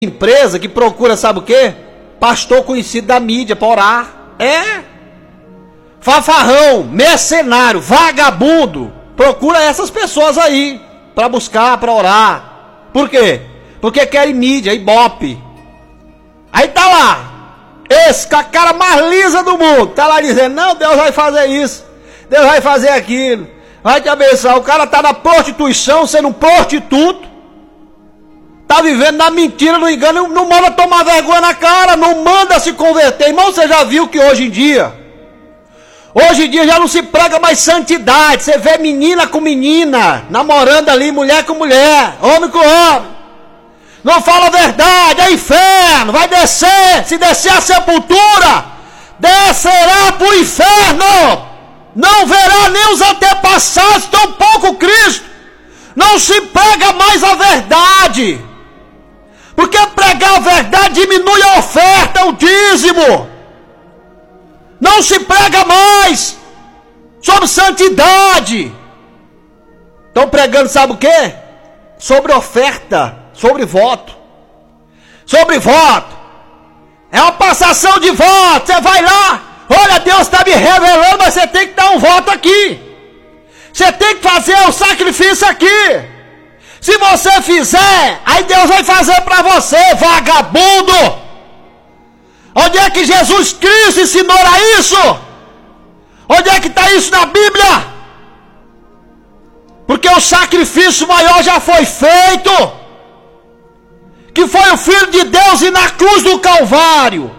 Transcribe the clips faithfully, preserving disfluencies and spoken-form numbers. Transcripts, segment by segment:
empresa que procura, sabe o quê? Pastor conhecido da mídia para orar. É. Fafarrão, mercenário, vagabundo. Procura essas pessoas aí para buscar, para orar. Por quê? Porque querem mídia, ibope. Aí tá lá, esse com a cara mais lisa do mundo, tá lá dizendo, não, Deus vai fazer isso, Deus vai fazer aquilo, vai te abençoar. O cara tá na prostituição, sendo um prostituto, tá vivendo na mentira, no engano, não manda tomar vergonha na cara, não manda se converter. Irmão, você já viu que hoje em dia, hoje em dia já não se prega mais santidade. Você vê menina com menina, namorando ali, mulher com mulher, homem com homem. Não fala a verdade, é inferno, vai descer, se descer a sepultura, descerá para o inferno. Não verá nem os antepassados, tampouco Cristo. Não se prega mais a verdade, porque pregar a verdade diminui a oferta, o dízimo. Não se prega mais sobre santidade. Estão pregando, sabe o quê? Sobre oferta, sobre voto. Sobre voto. É uma passação de voto. Você vai lá, olha, Deus está me revelando, mas você tem que dar um voto aqui. Você tem que fazer o sacrifício aqui. Se você fizer, aí Deus vai fazer para você, vagabundo. Onde é que Jesus Cristo ensinou a isso? Onde é que está isso na Bíblia? Porque o sacrifício maior já foi feito, que foi o Filho de Deus ir na cruz do Calvário.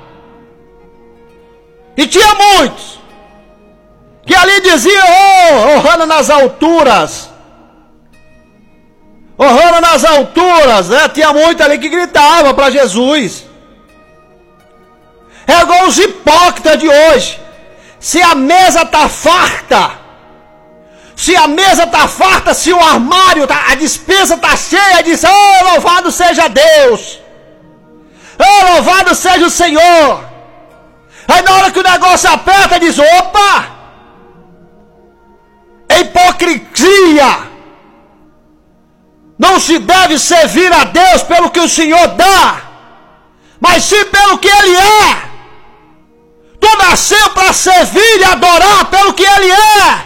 E tinha muitos que ali diziam, oh, Ohana nas alturas, Ohana nas alturas, né? Tinha muito ali que gritava para Jesus. É igual os hipócritas de hoje. Se a mesa está farta, se a mesa está farta, se o armário, tá, a despensa está cheia, diz, oh, louvado seja Deus, oh, louvado seja o Senhor. Aí na hora que o negócio aperta, diz, opa, é hipocrisia. Não se deve servir a Deus pelo que o Senhor dá, mas sim pelo que Ele é. Tu nasceu para servir e adorar pelo que Ele é.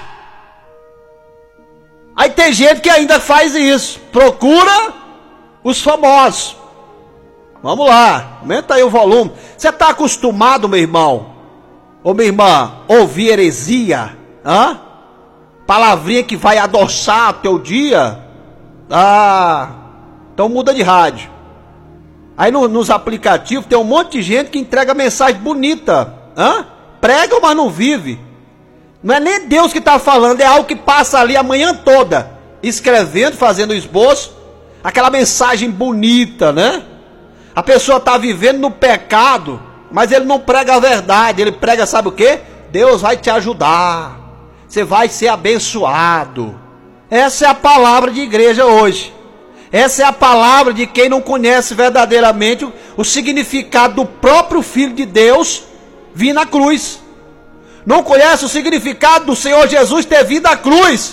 Aí tem gente que ainda faz isso. Procura os famosos. Vamos lá, aumenta aí o volume. Você está acostumado, meu irmão, ou minha irmã, ouvir heresia? Hã? Palavrinha que vai adoçar o teu dia? Ah, então muda de rádio. Aí no, nos aplicativos tem um monte de gente que entrega mensagem bonita. Hã? Prega, mas não vive. Não é nem Deus que está falando, é algo que passa ali a manhã toda, escrevendo, fazendo esboço, aquela mensagem bonita, né? A pessoa está vivendo no pecado, mas ele não prega a verdade, ele prega, sabe o quê? Deus vai te ajudar, você vai ser abençoado. Essa é a palavra de igreja hoje. Essa é a palavra de quem não conhece verdadeiramente o, o significado do próprio Filho de Deus vir na cruz. Não conhece o significado do Senhor Jesus ter vindo à cruz.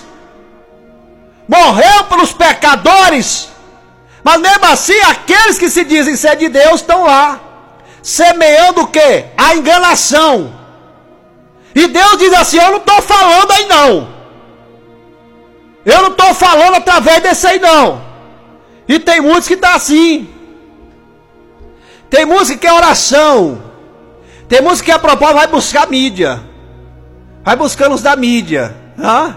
Morreu pelos pecadores. Mas mesmo assim, aqueles que se dizem ser de Deus estão lá, semeando o quê? A enganação. E Deus diz assim, eu não estou falando aí não. Eu não estou falando através desse aí não. E tem muitos que estão assim. Tem muitos que quer oração. Tem muitos que a propósito vai buscar mídia. Vai buscando os da mídia. Hã?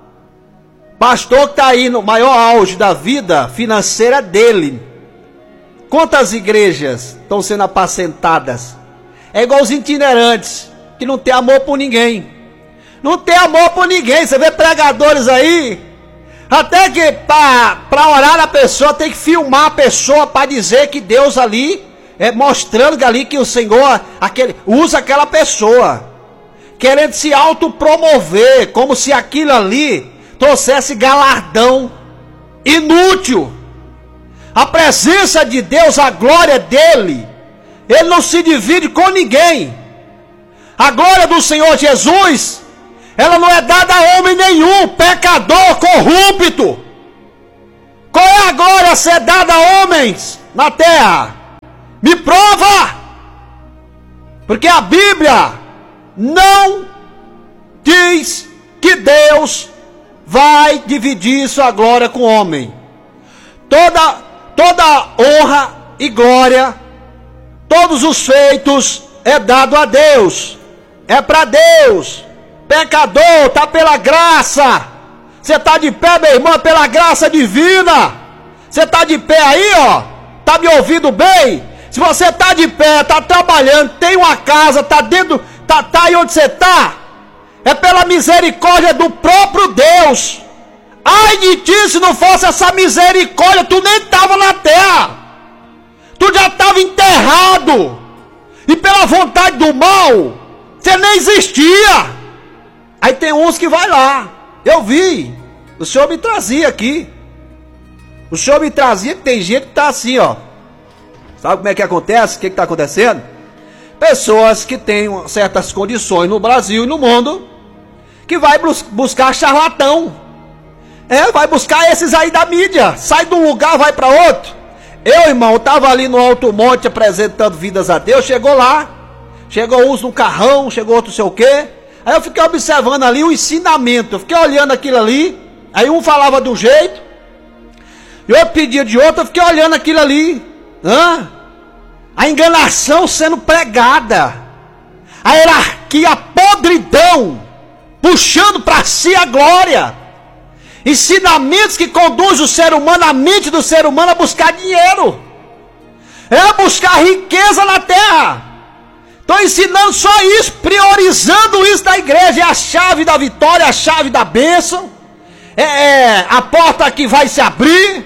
Pastor que está aí no maior auge da vida financeira dele. Quantas igrejas estão sendo apacentadas? É igual os itinerantes, que não tem amor por ninguém. Não tem amor por ninguém. Você vê pregadores aí, até que para orar a pessoa tem que filmar a pessoa para dizer que Deus ali, é, mostrando ali que o Senhor aquele, usa aquela pessoa, querendo se autopromover, como se aquilo ali trouxesse galardão. Inútil. A presença de Deus, a glória dele, ele não se divide com ninguém. A glória do Senhor Jesus, ela não é dada a homem nenhum, pecador, corrupto. Qual é a glória a ser dada a homens na terra? Me prova! Porque a Bíblia não diz que Deus vai dividir sua glória com o homem. Toda, toda honra e glória, todos os feitos é dado a Deus. É para Deus. Pecador, está pela graça. Você está de pé, meu irmão, pela graça divina. Você está de pé aí, ó. Está me ouvindo bem? Se você está de pé, está trabalhando, tem uma casa, está dentro, está tá aí onde você está, é pela misericórdia do próprio Deus. Ai de ti, se não fosse essa misericórdia, tu nem estava na terra. Tu já estava enterrado. E pela vontade do mal, você nem existia. Aí tem uns que vai lá. Eu vi. O Senhor me trazia aqui. O Senhor me trazia que tem gente que está assim, ó. Sabe como é que acontece? O que está acontecendo? Pessoas que têm certas condições no Brasil e no mundo, que vai bus- buscar charlatão. É, vai buscar esses aí da mídia. Sai de um lugar, vai para outro. Eu, irmão, estava ali no Alto Monte apresentando vidas a Deus. Chegou lá. Chegou uns no carrão, chegou outro não sei o quê. Aí eu fiquei observando ali o ensinamento. Eu fiquei olhando aquilo ali. Aí um falava de um jeito, e outro pedia de outro. Eu fiquei olhando aquilo ali. Hã? A enganação sendo pregada, a hierarquia, a podridão, puxando para si a glória, ensinamentos que conduzem o ser humano, a mente do ser humano a buscar dinheiro, é a buscar riqueza na terra. Estou ensinando só isso, priorizando isso da igreja. É a chave da vitória, a chave da bênção, é, é a porta que vai se abrir.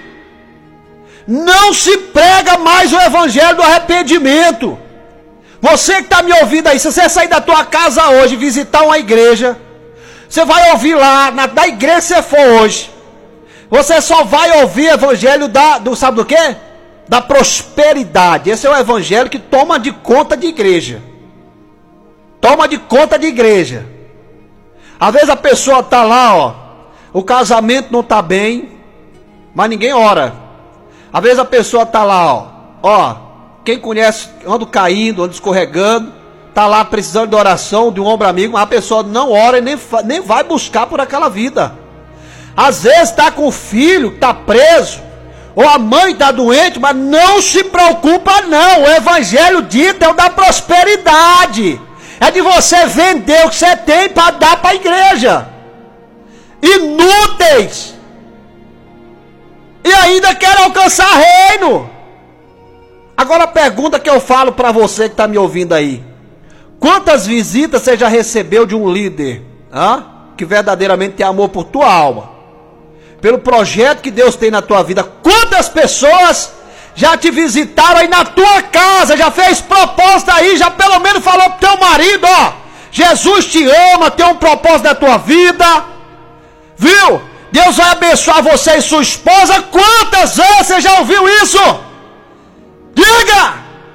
Não se prega mais o evangelho do arrependimento. Você que está me ouvindo aí, se você sair da tua casa hoje, visitar uma igreja, você vai ouvir lá, na, da igreja que você for hoje, você só vai ouvir evangelho da, do, sabe do quê? Da prosperidade. Esse é o evangelho que toma de conta de igreja. Toma de conta de igreja. Às vezes a pessoa está lá, ó, o casamento não está bem, mas ninguém ora. Às vezes a pessoa está lá, ó, ó, quem conhece, anda caindo, anda escorregando, está lá precisando de oração, de um ombro amigo, mas a pessoa não ora e nem, nem vai buscar por aquela vida. Às vezes está com o filho, está preso, ou a mãe está doente, mas não se preocupa não. O evangelho dito é o da prosperidade. É de você vender o que você tem para dar para a igreja. Inúteis. E ainda quer alcançar reino. Agora a pergunta que eu falo para você que está me ouvindo aí: quantas visitas você já recebeu de um líder, hein, que verdadeiramente tem amor por tua alma, pelo projeto que Deus tem na tua vida? Quantas pessoas já te visitaram aí na tua casa, já fez proposta aí, já pelo menos falou pro teu marido, ó, Jesus te ama, tem um propósito na tua vida, viu? Deus vai abençoar você e sua esposa. Quantas vezes você já ouviu isso? Diga!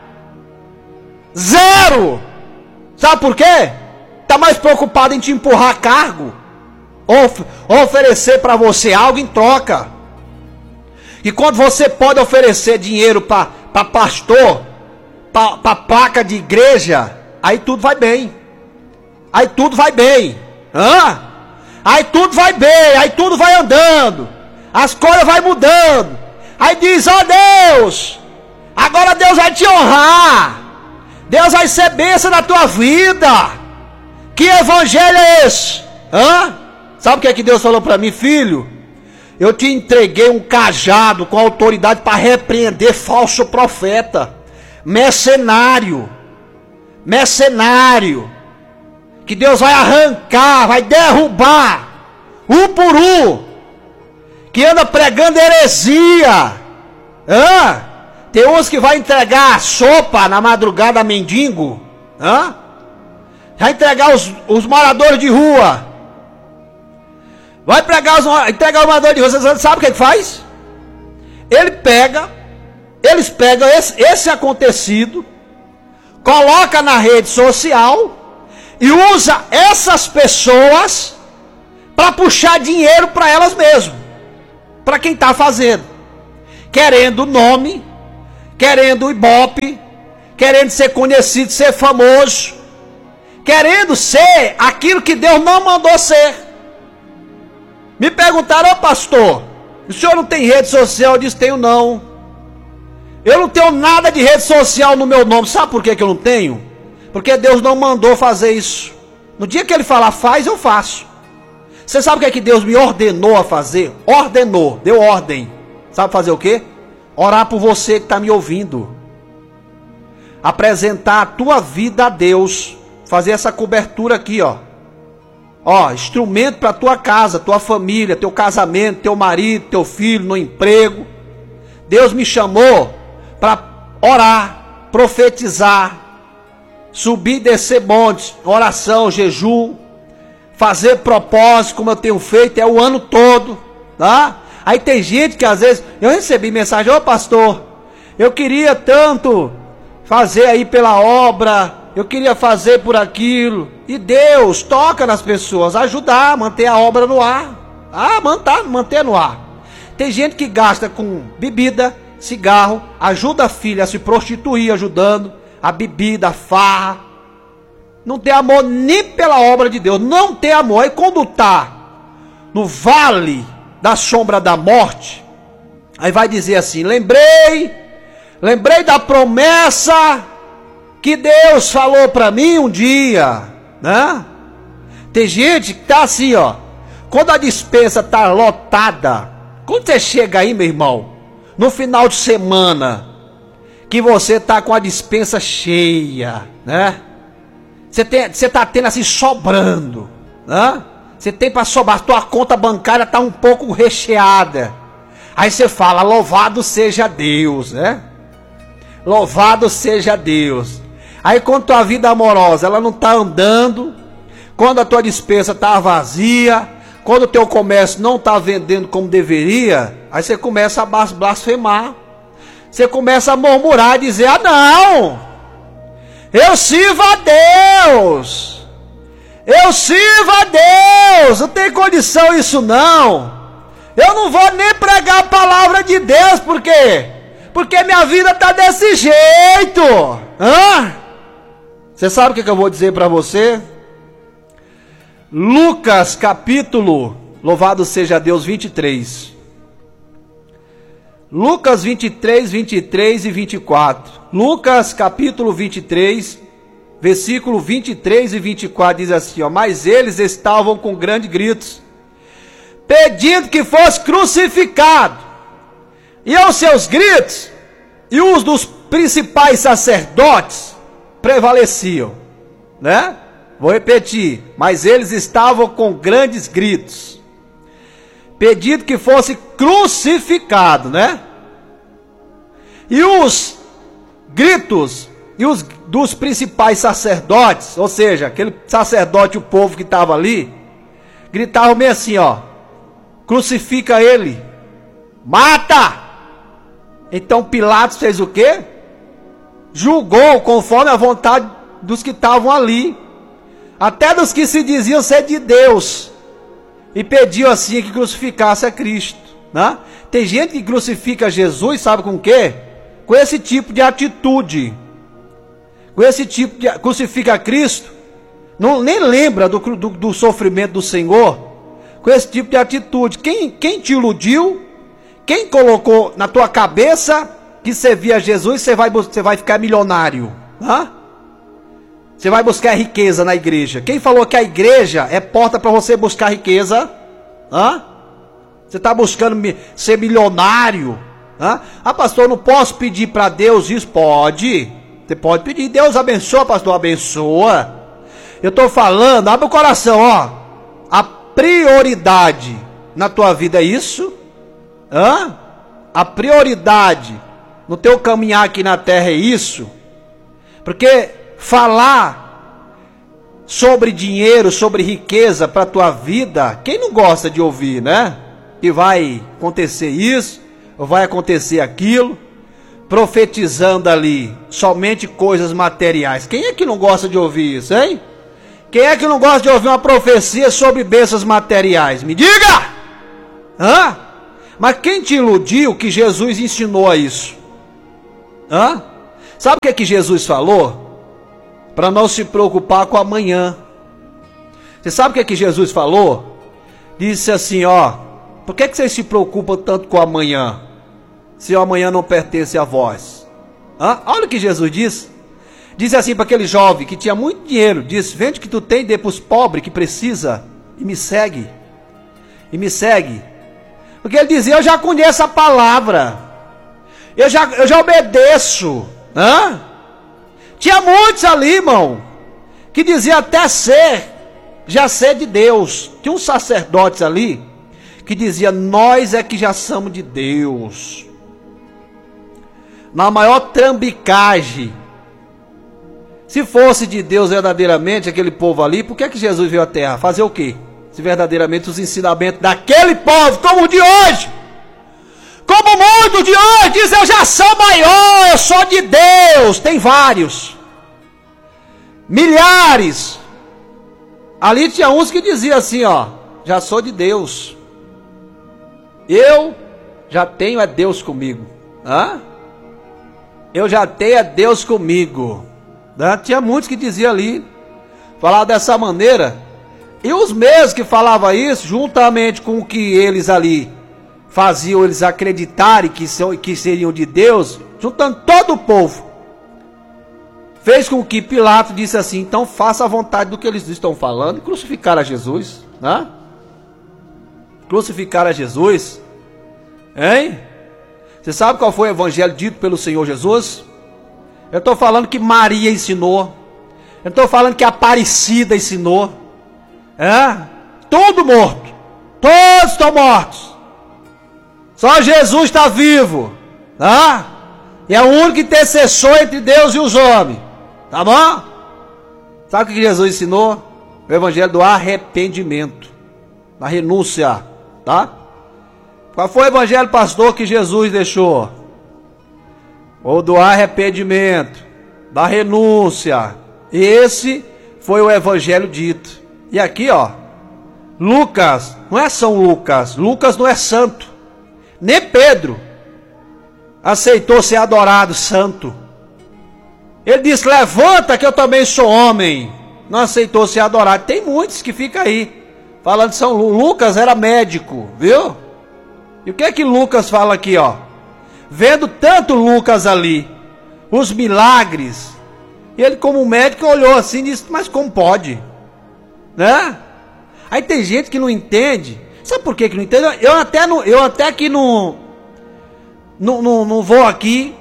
Zero! Sabe por quê? Está mais preocupado em te empurrar cargo, of oferecer para você algo em troca. E quando você pode oferecer dinheiro para pastor, para placa de igreja, aí tudo vai bem. Aí tudo vai bem. Hã? Aí tudo vai bem, aí tudo vai andando, as coisas vai mudando. Aí diz, ó Deus, agora Deus vai te honrar, Deus vai ser bênção na tua vida. Que evangelho é esse? Hã? Sabe o que é que Deus falou para mim? Filho, eu te entreguei um cajado com autoridade para repreender falso profeta, mercenário, mercenário, que Deus vai arrancar, vai derrubar, um por um, que anda pregando heresia. Hã? Tem uns que vai entregar sopa na madrugada a mendigo. Hã? Vai entregar os, os moradores de rua. Vai pregar os, entregar os moradores de rua. Você sabe o que ele faz? Ele pega, eles pegam esse, esse acontecido, coloca na rede social e usa essas pessoas para puxar dinheiro para elas mesmas, para quem está fazendo, querendo nome, querendo ibope, querendo ser conhecido, ser famoso, querendo ser aquilo que Deus não mandou ser. Me perguntaram: ô pastor, o senhor não tem rede social? Eu disse: tenho não. Eu não tenho nada de rede social no meu nome. Sabe por que que eu não tenho? Porque Deus não mandou fazer isso. No dia que Ele falar faz, eu faço. Você sabe o que é que Deus me ordenou a fazer? Ordenou, deu ordem. Sabe fazer o quê? Orar por você que está me ouvindo. Apresentar a tua vida a Deus. Fazer essa cobertura aqui, ó. Ó, instrumento para tua casa, tua família, teu casamento, teu marido, teu filho, no emprego. Deus me chamou para orar, profetizar, subir e descer montes, oração, jejum, fazer propósito, como eu tenho feito, é o ano todo, tá? Aí tem gente que às vezes, eu recebi mensagem: ô pastor, eu queria tanto fazer aí pela obra, eu queria fazer por aquilo. E Deus toca nas pessoas, ajudar, manter a obra no ar. Ah, manter, manter no ar. Tem gente que gasta com bebida, cigarro, ajuda a filha a se prostituir, ajudando, a bebida, a farra. Não tem amor nem pela obra de Deus, não tem amor. Aí quando tá no vale da sombra da morte, aí vai dizer assim: lembrei, lembrei da promessa que Deus falou para mim um dia, né? Tem gente que tá assim, ó, quando a despensa tá lotada, quando você chega aí, meu irmão, no final de semana, que você tá com a despensa cheia, né? Você tem, você tá tendo assim, sobrando, né? Você tem para sobrar, tua conta bancária tá um pouco recheada. Aí você fala: louvado seja Deus, né? Louvado seja Deus. Aí quando tua vida amorosa, ela não tá andando, quando a tua despensa tá vazia, quando o teu comércio não tá vendendo como deveria, aí você começa a blasfemar. Você começa a murmurar, dizer: ah não, eu sirvo a Deus, eu sirvo a Deus, não tem condição isso não, eu não vou nem pregar a palavra de Deus, por quê? Porque minha vida está desse jeito. Hã? Você sabe o que, que eu vou dizer para você? Lucas capítulo, louvado seja Deus, vinte e três. Lucas vinte e três, vinte e três e vinte e quatro. Lucas capítulo vinte e três, versículo vinte e três e vinte e quatro diz assim, ó: mas eles estavam com grandes gritos, pedindo que fosse crucificado. E aos seus gritos, e os dos principais sacerdotes prevaleciam, né? Vou repetir, mas eles estavam com grandes gritos, pedindo que fosse crucificado, né? E os gritos e os dos principais sacerdotes, ou seja, aquele sacerdote, o povo que estava ali, gritavam meio assim, ó: crucifica ele, mata! Então Pilatos fez o quê? Julgou conforme a vontade dos que estavam ali, até dos que se diziam ser de Deus, e pediu assim que crucificasse a Cristo, né? Tem gente que crucifica Jesus, sabe com o quê? Com esse tipo de atitude, com esse tipo de... crucifica a Cristo, não, nem lembra do, do, do sofrimento do Senhor, com esse tipo de atitude. Quem, quem te iludiu? Quem colocou na tua cabeça que servia a Jesus, você vai, você vai ficar milionário? Hã? Você vai buscar riqueza na igreja. Quem falou que a igreja é porta para você buscar riqueza? Hã? Você está buscando ser milionário? Hã? Ah, pastor, eu não posso pedir para Deus isso? Pode. Você pode pedir. Deus abençoa, pastor, abençoa. Eu estou falando, abre o coração, ó. A prioridade na tua vida é isso? Hã? A prioridade no teu caminhar aqui na terra é isso? Porque falar sobre dinheiro, sobre riqueza para a tua vida, quem não gosta de ouvir, né? Que vai acontecer isso, ou vai acontecer aquilo, profetizando ali somente coisas materiais. Quem é que não gosta de ouvir isso, hein? Quem é que não gosta de ouvir uma profecia sobre bênçãos materiais? Me diga! Hã? Mas quem te iludiu que Jesus ensinou a isso? Hã? Sabe o que é que Jesus falou? Para não se preocupar com amanhã. Você sabe o que é que Jesus falou? Disse assim, ó, por que, que vocês se preocupam tanto com amanhã, se o amanhã não pertence a vós? Hã? Olha o que Jesus disse. Disse assim para aquele jovem que tinha muito dinheiro, disse, vende o que tu tem, dê para os pobres que precisa, e me segue. E me segue. Porque ele dizia, eu já conheço a palavra, eu já, eu já obedeço. Hã? Tinha muitos ali, irmão, que dizia até ser, já ser de Deus. Tinha uns sacerdotes ali, que dizia, nós é que já somos de Deus. Na maior trambicagem. Se fosse de Deus verdadeiramente, aquele povo ali, por que, que Jesus veio à terra? Fazer o quê? Se verdadeiramente os ensinamentos daquele povo, como o de hoje, como muitos de hoje, diz, eu já sou maior, eu sou de Deus. Tem vários, milhares. Ali tinha uns que diziam assim, ó, já sou de Deus, eu já tenho é Deus comigo. Hã? Eu já tenho é Deus comigo. Né? Tinha muitos que diziam ali, falavam dessa maneira, e os mesmos que falavam isso, juntamente com o que eles ali faziam, eles acreditarem que, são, que seriam de Deus, juntando todo o povo, fez com que Pilatos disse assim, então faça a vontade do que eles estão falando, e crucificaram a Jesus. Né? Crucificaram a Jesus, hein? Você sabe qual foi o evangelho dito pelo Senhor Jesus? Eu estou falando que Maria ensinou. Eu estou falando que a Aparecida ensinou. É? Tudo morto. Todos estão mortos. Só Jesus está vivo. Tá? E é o único intercessor entre Deus e os homens. Tá bom? Sabe o que Jesus ensinou? O evangelho do arrependimento. Da renúncia. Tá? Qual foi o evangelho, pastor, que Jesus deixou? Ou do arrependimento, da renúncia. Esse foi o evangelho dito. E aqui, ó, Lucas, não é São Lucas, Lucas não é santo. Nem Pedro aceitou ser adorado santo. Ele disse, levanta que eu também sou homem. Não aceitou ser adorado. Tem muitos que ficam aí, falando de São Lucas. Lucas era médico, viu? E o que é que Lucas fala aqui, ó? Vendo tanto Lucas ali, os milagres, e ele como médico olhou assim e disse, mas como pode? Né? Aí tem gente que não entende. Sabe por que que não entende? Eu até, não, eu até que não, não, não, não vou aqui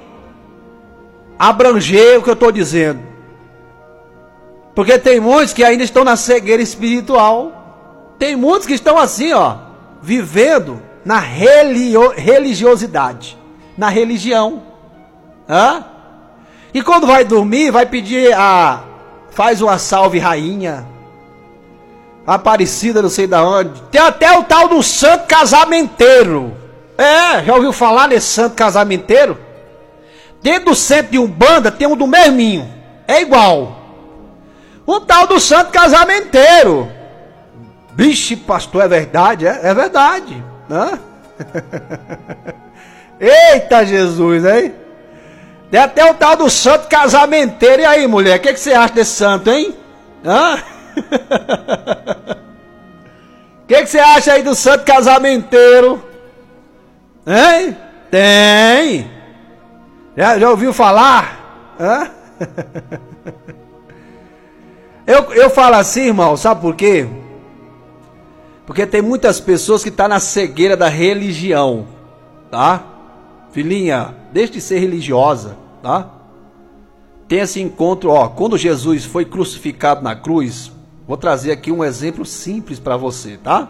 abranger o que eu estou dizendo. Porque tem muitos que ainda estão na cegueira espiritual. Tem muitos que estão assim, ó, vivendo na relio, religiosidade, na religião. Hã? E quando vai dormir, vai pedir a... Faz uma salve rainha, Aparecida, não sei da onde. Tem até o tal do santo casamenteiro. É, já ouviu falar nesse santo casamenteiro? Dentro do centro de Umbanda tem um do mesminho. É igual. O tal do santo casamenteiro. Vixe, pastor, é verdade? É, é verdade. Hã? Eita Jesus, hein? Tem até o tal do santo casamenteiro. E aí, mulher, o que, que você acha desse santo, hein? Hã? O que, que você acha aí do santo casamenteiro? Hein? Tem. Já, já ouviu falar? Hã? Eu, eu falo assim, irmão, sabe por quê? Porque tem muitas pessoas que estão na cegueira da religião, tá? Filhinha, deixe de ser religiosa, tá? Tem esse encontro, ó, quando Jesus foi crucificado na cruz, vou trazer aqui um exemplo simples para você, tá?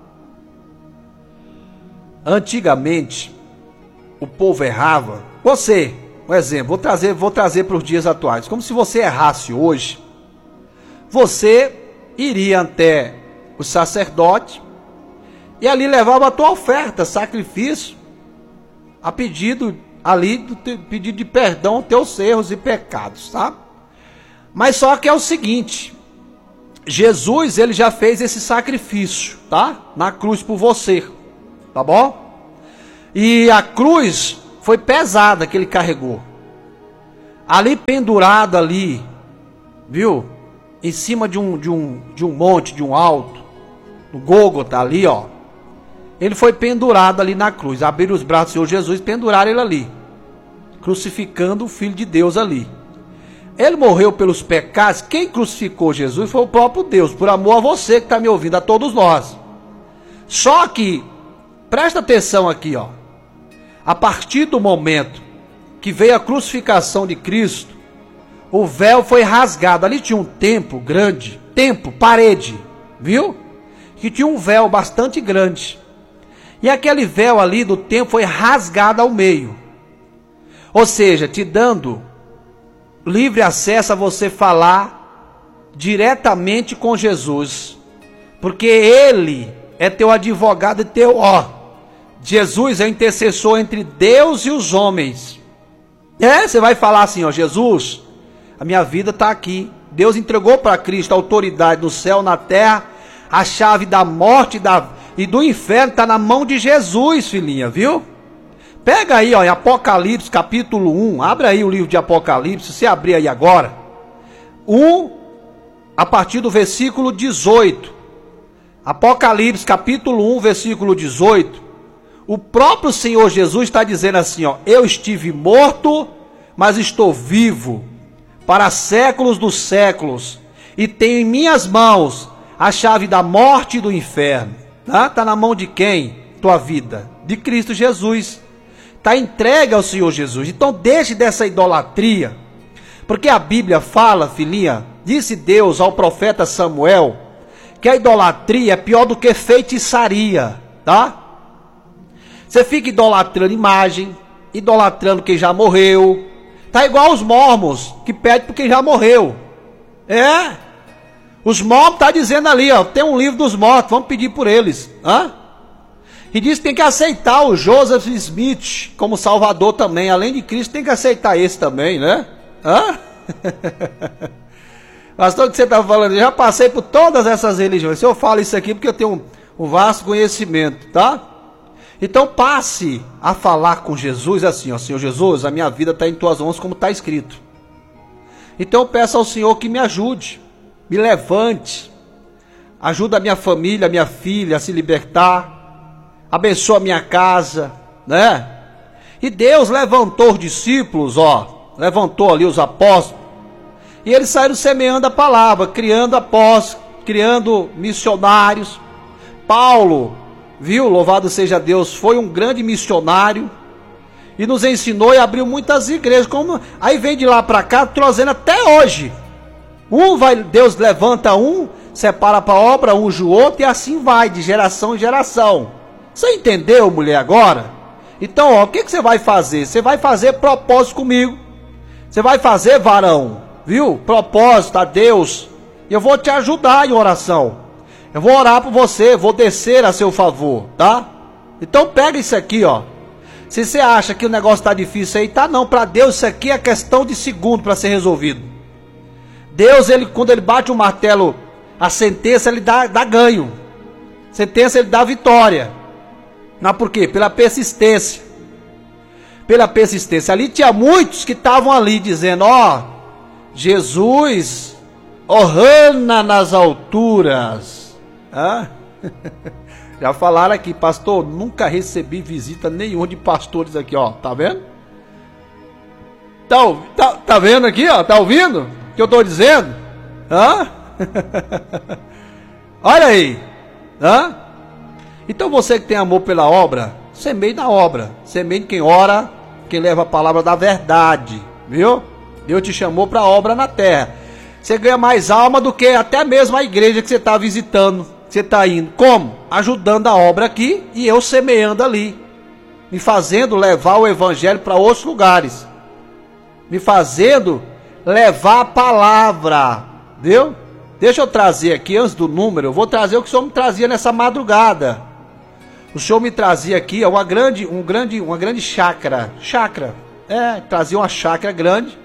Antigamente, o povo errava. Você, um exemplo, vou trazer, vou trazer para os dias atuais. Como se você errasse hoje, você iria até o sacerdote e ali levava a tua oferta, sacrifício, a pedido ali, do pedido de perdão aos teus erros e pecados, tá? Mas só que é o seguinte, Jesus, ele já fez esse sacrifício, tá? Na cruz por você, tá bom? E a cruz foi pesada que ele carregou. ali pendurado ali, viu? Em cima de um, de um, de um monte, de um alto, no Gólgota ali, ó. Ele foi pendurado ali na cruz. Abriram os braços do Senhor Jesus, penduraram ele ali, crucificando o Filho de Deus ali. Ele morreu pelos pecados. Quem crucificou Jesus foi o próprio Deus, por amor a você que está me ouvindo, a todos nós. Só que, presta atenção aqui, ó. A partir do momento que veio a crucificação de Cristo, o véu foi rasgado. Ali tinha um templo grande, templo, parede, viu? Que tinha um véu bastante grande. E aquele véu ali do templo foi rasgado ao meio. Ou seja, te dando livre acesso a você falar diretamente com Jesus. Porque Ele é teu advogado e teu, ó. Jesus é o intercessor entre Deus e os homens. É, você vai falar assim, ó, Jesus, a minha vida está aqui. Deus entregou para Cristo a autoridade do céu, na terra, a chave da morte e, da, e do inferno está na mão de Jesus, filhinha, viu? Pega aí, ó, em Apocalipse, capítulo um, abre aí o livro de Apocalipse, se abrir aí agora. um, a partir do versículo dezoito. Apocalipse, capítulo um, versículo dezoito. O próprio Senhor Jesus está dizendo assim, ó, eu estive morto, mas estou vivo, para séculos dos séculos, e tenho em minhas mãos a chave da morte e do inferno. Tá? Tá na mão de quem? Tua vida? De Cristo Jesus. Está entregue ao Senhor Jesus. Então deixe dessa idolatria, porque a Bíblia fala, filhinha, disse Deus ao profeta Samuel, que a idolatria é pior do que feitiçaria, tá? Você fica idolatrando imagem, idolatrando quem já morreu, tá igual os mormons, que pedem por quem já morreu. É, os mormons tá dizendo ali, ó, tem um livro dos mortos, vamos pedir por eles, hã? E diz que tem que aceitar o Joseph Smith como salvador também. Além de Cristo, tem que aceitar esse também, né? Hã? Pastor, o que você está falando? Eu já passei por todas essas religiões. Se eu falo isso aqui, porque eu tenho um, um vasto conhecimento, tá? Então passe a falar com Jesus assim, ó. Senhor Jesus, a minha vida está em tuas mãos como está escrito. Então eu peço ao Senhor que me ajude, me levante. Ajuda a minha família, a minha filha a se libertar. Abençoa a minha casa, né? E Deus levantou os discípulos, ó, levantou ali os apóstolos, e eles saíram semeando a palavra, criando apóstolos, criando missionários. Paulo, viu, louvado seja Deus, foi um grande missionário, e nos ensinou e abriu muitas igrejas, como, aí vem de lá para cá, trazendo até hoje. Um vai, Deus levanta um, separa para a obra, unge o outro, e assim vai, de geração em geração. Você entendeu, mulher, agora? Então, ó, o que, que você vai fazer? Você vai fazer propósito comigo. Você vai fazer, varão, viu? Propósito a Deus. E eu vou te ajudar em oração. Eu vou orar por você, vou descer a seu favor, tá? Então pega isso aqui, ó. Se você acha que o negócio está difícil aí, tá não. Para Deus isso aqui é questão de segundo para ser resolvido. Deus, ele, quando ele bate o martelo, a sentença, ele dá, dá ganho. Sentença, ele dá vitória. Mas por quê? Pela persistência. Pela persistência. Ali tinha muitos que estavam ali dizendo, ó, Jesus, Ohana nas alturas. Ah? Já falaram aqui, pastor, nunca recebi visita nenhuma de pastores aqui, ó. Tá vendo? Tá, tá, tá vendo aqui, ó? Tá ouvindo o que eu tô dizendo? Hã? Olha aí. Hã? Então você que tem amor pela obra, semeie na obra. Semeie quem ora, quem leva a palavra da verdade. Viu? Deus te chamou para a obra na terra. Você ganha mais alma do que até mesmo a igreja que você está visitando, que você está indo. Como? Ajudando a obra aqui e eu semeando ali. Me fazendo levar o evangelho para outros lugares. Me fazendo levar a palavra. Viu? Deixa eu trazer aqui, antes do número, eu vou trazer o que o Senhor me trazia nessa madrugada. O Senhor me trazia aqui uma grande, um grande, uma grande chácara. Chácara. É, trazia uma chácara grande.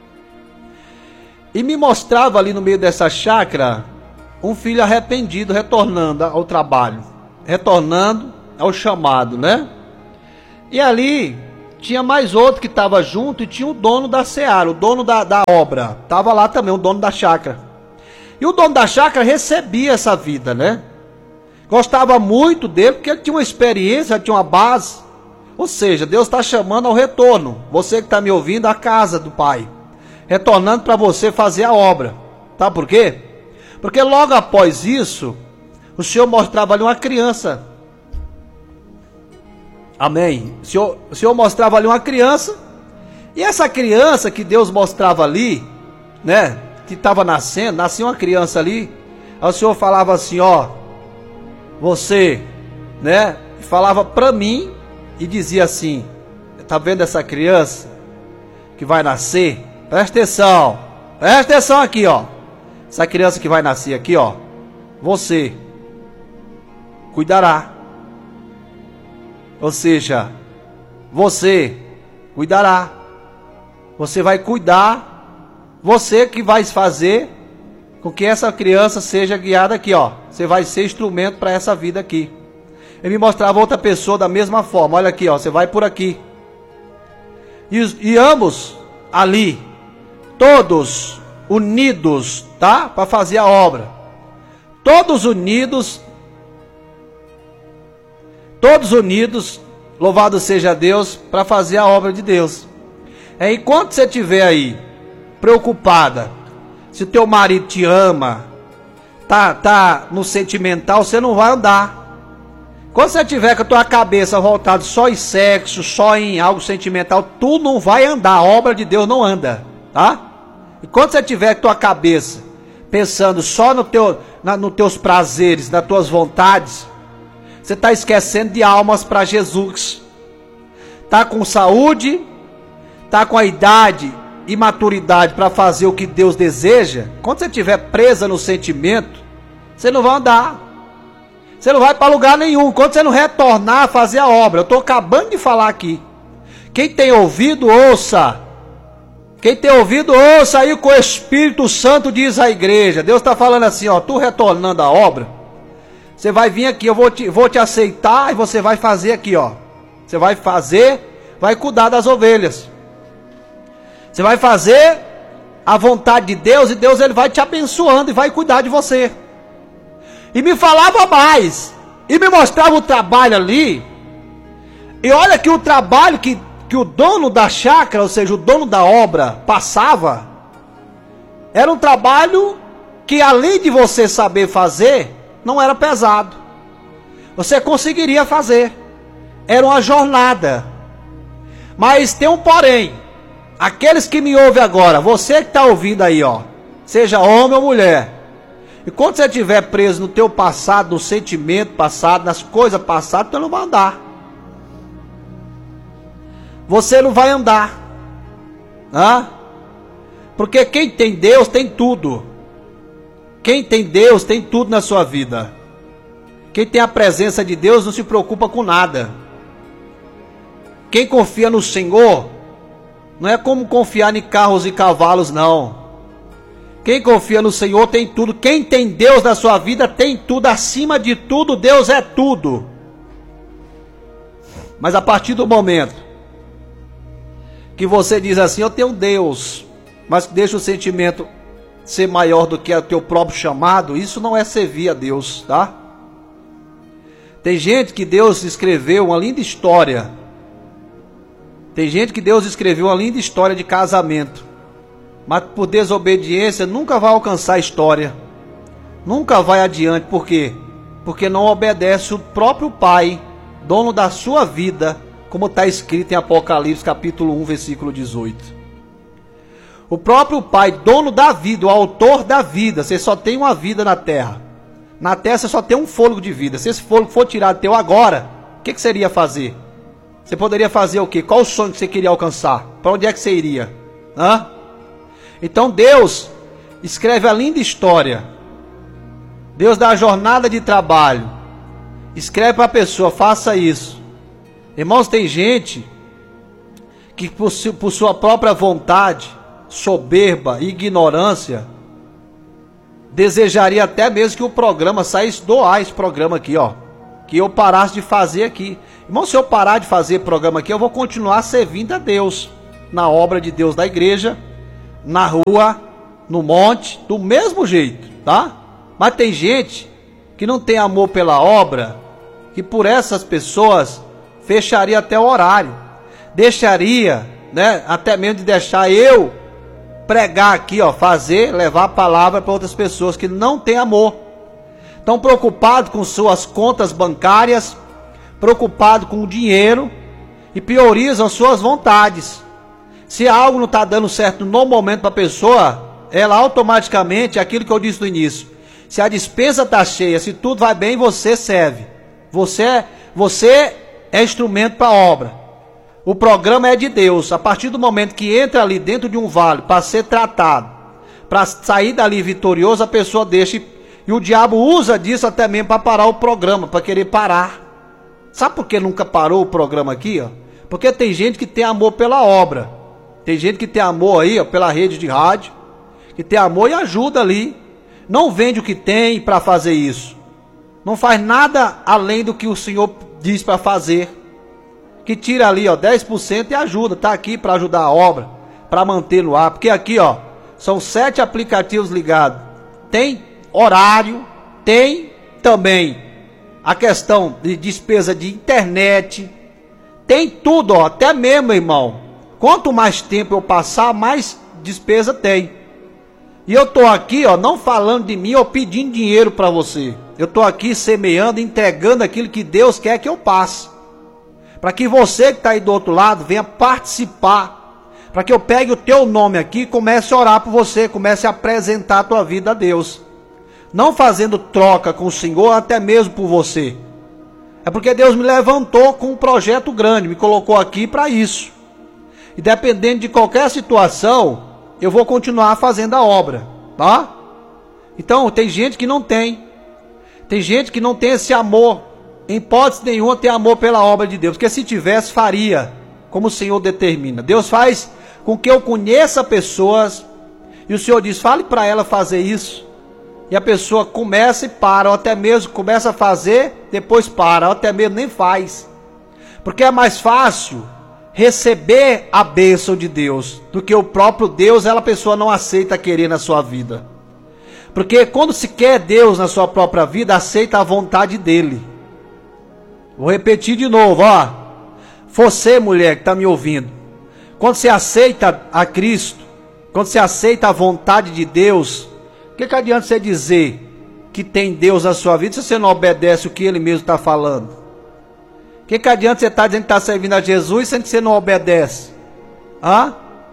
E me mostrava ali no meio dessa chácara um filho arrependido retornando ao trabalho. Retornando ao chamado, né? E ali tinha mais outro que estava junto e tinha o dono da seara, o dono da, da obra. Estava lá também, o dono da chácara. E o dono da chácara recebia essa vida, né? Gostava muito dele porque ele tinha uma experiência, tinha uma base. Ou seja, Deus está chamando ao retorno. Você que está me ouvindo, a casa do Pai. Retornando para você fazer a obra. Tá por quê? Porque logo após isso, o Senhor mostrava ali uma criança. Amém. O Senhor, o Senhor mostrava ali uma criança. E essa criança que Deus mostrava ali, né? Que estava nascendo, nascia uma criança ali. Aí o Senhor falava assim, ó. Você, né? Falava para mim e dizia assim: tá vendo essa criança que vai nascer? Presta atenção. Presta atenção aqui, ó. Essa criança que vai nascer aqui, ó. Você cuidará. Ou seja, você cuidará. Você vai cuidar. Você que vai fazer com que essa criança seja guiada aqui, ó. Você vai ser instrumento para essa vida aqui. Ele me mostrava outra pessoa da mesma forma. Olha aqui, ó. Você vai por aqui. E, e ambos ali, todos unidos, tá? Para fazer a obra. Todos unidos. Todos unidos, louvado seja Deus, para fazer a obra de Deus. É, enquanto você estiver aí, preocupada, se teu marido te ama, tá, tá no sentimental, você não vai andar. Quando você tiver com a tua cabeça voltada só em sexo, só em algo sentimental, tu não vai andar, a obra de Deus não anda, tá? E quando você tiver com a tua cabeça pensando só no teu, na, nos teus prazeres, nas tuas vontades, você está esquecendo de almas para Jesus. Está com saúde, está com a idade e maturidade para fazer o que Deus deseja. Quando você estiver presa no sentimento, você não vai andar. Você não vai para lugar nenhum. Quando você não retornar a fazer a obra. Eu estou acabando de falar aqui. Quem tem ouvido, ouça. Quem tem ouvido, ouça aí o que o Espírito Santo diz à igreja. Deus está falando assim, ó. Tu retornando a obra. Você vai vir aqui, eu vou te, vou te aceitar e você vai fazer aqui, ó. Você vai fazer, vai cuidar das ovelhas. Você vai fazer a vontade de Deus e Deus ele vai te abençoando e vai cuidar de você. E me falava mais. E me mostrava o trabalho ali. E olha que o trabalho que, que o dono da chácara, ou seja, o dono da obra, passava, era um trabalho que além de você saber fazer, não era pesado. Você conseguiria fazer. Era uma jornada. Mas tem um porém. Aqueles que me ouvem agora, você que está ouvindo aí, ó, seja homem ou mulher, e quando você estiver preso no teu passado, no sentimento passado, nas coisas passadas, você não vai andar. Você não vai andar. Hã? Porque quem tem Deus tem tudo. Quem tem Deus tem tudo na sua vida. Quem tem a presença de Deus não se preocupa com nada. Quem confia no Senhor, não é como confiar em carros e cavalos, não. Quem confia no Senhor tem tudo. Quem tem Deus na sua vida tem tudo. Acima de tudo, Deus é tudo. Mas a partir do momento que você diz assim, eu tenho Deus, mas deixa o sentimento ser maior do que o teu próprio chamado, isso não é servir a Deus, tá? Tem gente que Deus escreveu uma linda história. Tem gente que Deus escreveu uma linda história de casamento, mas por desobediência nunca vai alcançar a história. Nunca vai adiante. Por quê? Porque não obedece o próprio Pai, dono da sua vida, como está escrito em Apocalipse capítulo um, versículo dezoito. O próprio Pai, dono da vida, o autor da vida. Você só tem uma vida na terra. Na terra você só tem um fôlego de vida. Se esse fôlego for tirado teu agora, o que, que você iria fazer? Você poderia fazer o quê? Qual o sonho que você queria alcançar? Para onde é que você iria? Hã? Então Deus escreve a linda história. Deus dá a jornada de trabalho. Escreve para a pessoa, faça isso. Irmãos, tem gente que por, por sua própria vontade, soberba e ignorância, desejaria até mesmo que o programa saísse, doar esse programa aqui, ó. que eu parasse de fazer aqui. Irmão, se eu parar de fazer programa aqui, eu vou continuar servindo a Deus, na obra de Deus da igreja, na rua, no monte, do mesmo jeito, tá? Mas tem gente que não tem amor pela obra, que por essas pessoas fecharia até o horário, deixaria, né, até mesmo de deixar eu pregar aqui, ó, fazer, levar a palavra para outras pessoas que não têm amor. Estão preocupados com suas contas bancárias, preocupados com o dinheiro e priorizam suas vontades. Se algo não está dando certo no momento para a pessoa, ela automaticamente, aquilo que eu disse no início, se a despensa está cheia, se tudo vai bem, você serve. Você, você é instrumento para a obra. O programa é de Deus. A partir do momento que entra ali dentro de um vale para ser tratado, para sair dali vitorioso, a pessoa deixa. E o diabo usa disso até mesmo para parar o programa, para querer parar. Sabe por que nunca parou o programa aqui? Ó? Porque tem gente que tem amor pela obra. Tem gente que tem amor aí, ó, pela rede de rádio, que tem amor e ajuda ali. Não vende o que tem para fazer isso. Não faz nada além do que o Senhor diz para fazer. Que tira ali, ó, dez por cento e ajuda. Tá aqui para ajudar a obra, para manter no ar. Porque aqui, ó, são sete aplicativos ligados. Tem horário, tem também a questão de despesa de internet. Tem tudo, ó, até mesmo, irmão. Quanto mais tempo eu passar, mais despesa tem. E eu tô aqui, ó, não falando de mim ou pedindo dinheiro para você. Eu tô aqui semeando, entregando aquilo que Deus quer que eu passe. Para que você que está aí do outro lado venha participar. Para que eu pegue o teu nome aqui e comece a orar por você, comece a apresentar a tua vida a Deus. Não fazendo troca com o Senhor, até mesmo por você. É porque Deus me levantou com um projeto grande, me colocou aqui para isso. E dependendo de qualquer situação, eu vou continuar fazendo a obra, tá? Então, tem gente que não tem. Tem gente que não tem esse amor. Em hipótese nenhuma tem amor pela obra de Deus. Porque se tivesse, faria, como o Senhor determina. Deus faz com que eu conheça pessoas. E o Senhor diz, fale para ela fazer isso. E a pessoa começa e para, ou até mesmo começa a fazer, depois para, ou até mesmo nem faz. Porque é mais fácil receber a bênção de Deus do que o próprio Deus, ela a pessoa não aceita querer na sua vida. Porque quando se quer Deus na sua própria vida, aceita a vontade dele. Vou repetir de novo, ó. Você, mulher que está me ouvindo, quando você aceita a Cristo, quando você aceita a vontade de Deus, o que, que adianta você dizer que tem Deus na sua vida se você não obedece o que ele mesmo está falando? O que, que adianta você estar dizendo que está servindo a Jesus sendo que você não obedece? Hã?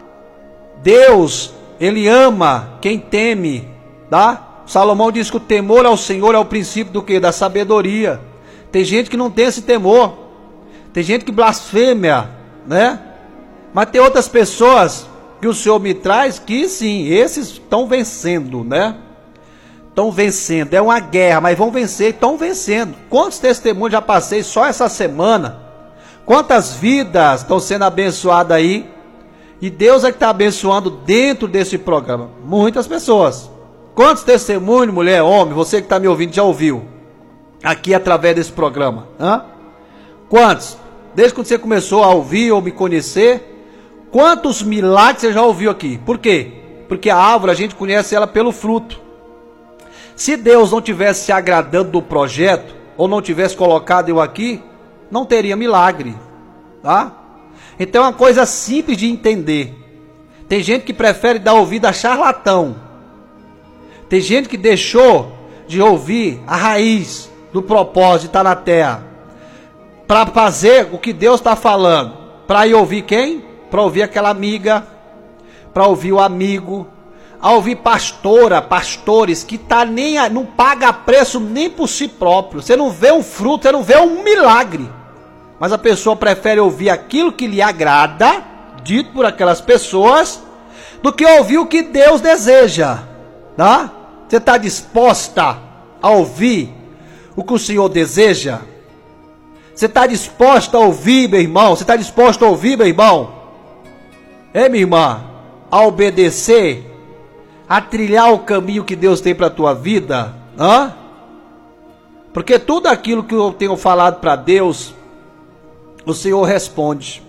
Deus, ele ama quem teme, tá? Salomão diz que o temor ao Senhor é o princípio do quê? Da sabedoria. Tem gente que não tem esse temor. Tem gente que blasfêmia, né? Mas tem outras pessoas que o Senhor me traz que sim, esses estão vencendo, né? Estão vencendo, é uma guerra, mas vão vencer, estão vencendo. Quantos testemunhos já passei só essa semana? Quantas vidas estão sendo abençoadas aí? E Deus é que está abençoando dentro desse programa. Muitas pessoas. Quantos testemunhos, mulher, homem, você que está me ouvindo já ouviu? Aqui através desse programa. Hã? Quantos? Desde quando você começou a ouvir ou me conhecer, quantos milagres você já ouviu aqui? Por quê? Porque a árvore a gente conhece ela pelo fruto. Se Deus não tivesse se agradando do projeto, ou não tivesse colocado eu aqui, não teria milagre, tá? Então é uma coisa simples de entender. Tem gente que prefere dar ouvido a charlatão. Tem gente que deixou de ouvir a raiz do propósito de estar na terra, para fazer o que Deus está falando, para ir ouvir quem? Para ouvir aquela amiga, para ouvir o amigo, a ouvir pastora, pastores que tá nem, não paga preço nem por si próprio. Você não vê um fruto, você não vê um milagre. Mas a pessoa prefere ouvir aquilo que lhe agrada, dito por aquelas pessoas, do que ouvir o que Deus deseja, tá? Você está disposta a ouvir o que o Senhor deseja? Você está disposta a ouvir, meu irmão? Você está disposto a ouvir, meu irmão? É, minha irmã? A obedecer? A trilhar o caminho que Deus tem para a tua vida? Hã? Porque tudo aquilo que eu tenho falado para Deus, o Senhor responde.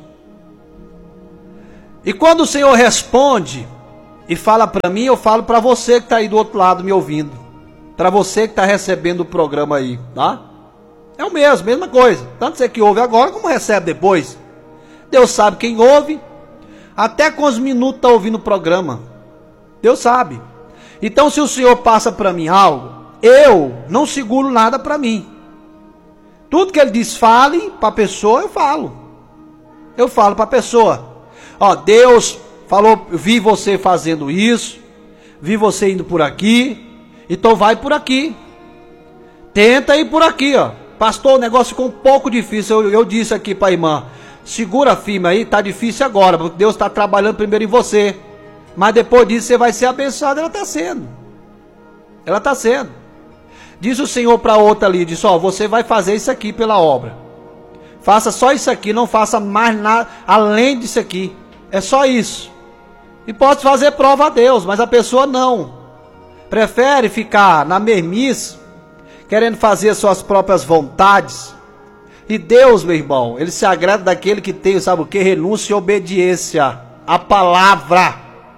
E quando o Senhor responde e fala para mim, eu falo para você que está aí do outro lado me ouvindo. Para você que está recebendo o programa aí, tá? É o mesmo, mesma coisa. Tanto você que ouve agora como recebe depois. Deus sabe quem ouve, até quantos minutos está ouvindo o programa. Deus sabe. Então se o Senhor passa para mim algo, eu não seguro nada para mim. Tudo que Ele diz, fale para a pessoa, eu falo. Eu falo para a pessoa. Ó, Deus falou, vi você fazendo isso, vi você indo por aqui, então vai por aqui. Tenta ir por aqui, ó. Pastor, o negócio ficou um pouco difícil. Eu, eu disse aqui para a irmã, segura firme aí, tá difícil agora, porque Deus está trabalhando primeiro em você. Mas depois disso você vai ser abençoado. Ela está sendo. Ela está sendo. Diz o Senhor para outra ali, disse, ó, você vai fazer isso aqui pela obra. Faça só isso aqui, não faça mais nada além disso aqui. É só isso. E pode fazer prova a Deus, mas a pessoa não. Prefere ficar na mermice, querendo fazer suas próprias vontades. E Deus, meu irmão, Ele se agrada daquele que tem, sabe o que? Renúncia e obediência. A palavra.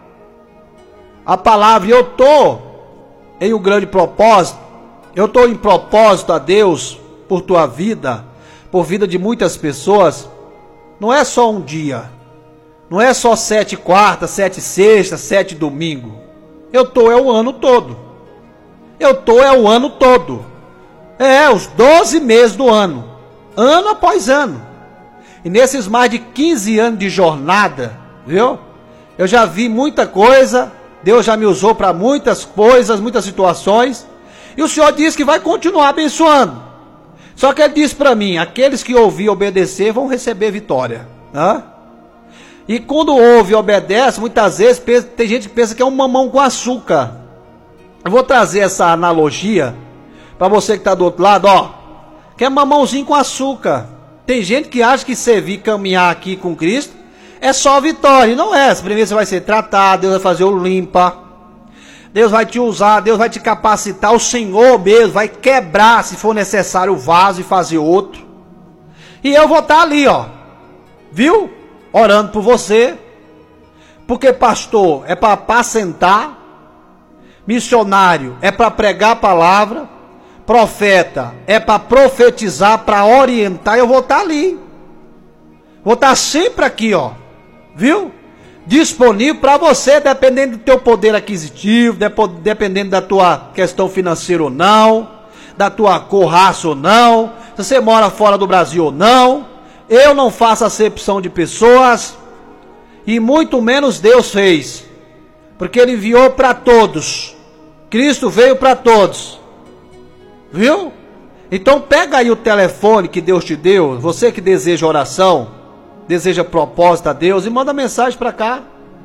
A palavra. E eu estou em um grande propósito. Eu estou em propósito a Deus por tua vida, por vida de muitas pessoas. Não é só um dia. Não é só sete quarta, sete sexta, sete domingo. Eu estou é o ano todo. Eu estou é o ano todo. É, os doze meses do ano. Ano após ano. E nesses mais de quinze anos de jornada, viu? Eu já vi muita coisa. Deus já me usou para muitas coisas, muitas situações. E o Senhor disse que vai continuar abençoando. Só que Ele disse para mim, aqueles que ouvir e obedecer vão receber vitória. Hã? E quando ouve e obedece, muitas vezes pensa, tem gente que pensa que é um mamão com açúcar. Eu vou trazer essa analogia para você que está do outro lado, ó. Que é mamãozinho com açúcar. Tem gente que acha que servir, caminhar aqui com Cristo é só vitória. E não é. Primeiro você vai ser tratado, Deus vai fazer o limpa. Deus vai te usar, Deus vai te capacitar. O Senhor mesmo vai quebrar, se for necessário, o vaso e fazer outro. E eu vou estar ali, ó. Viu? Orando por você. Porque pastor é para apacentar. Missionário é para pregar a palavra. Profeta é para profetizar, para orientar. Eu vou estar ali. Vou estar sempre aqui, ó. Viu? Disponível para você, dependendo do teu poder aquisitivo, dependendo da tua questão financeira ou não, da tua cor, raça ou não, se você mora fora do Brasil ou não. Eu não faço acepção de pessoas, e muito menos Deus fez, porque Ele enviou para todos. Cristo veio para todos. Viu? Então pega aí o telefone que Deus te deu, você que deseja oração, deseja propósito a Deus, e manda mensagem para cá.